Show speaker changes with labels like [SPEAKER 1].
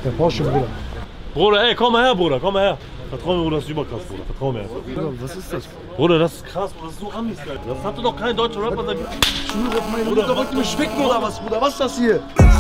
[SPEAKER 1] Der Porsche, Bruder.
[SPEAKER 2] Bruder, ey, komm mal her, Bruder, komm mal her. Vertrau mir, Bruder, das ist überkrass, Bruder. Vertrau mir einfach.
[SPEAKER 1] Bruder, was ist das?
[SPEAKER 2] Bruder, das ist krass, Bruder, das ist so Amis, Alter. Das hatte doch kein deutscher Rapper.
[SPEAKER 1] Ich schwöre auf meine Mutter, wollt ihr mich ficken oder was, Bruder? Was ist das hier?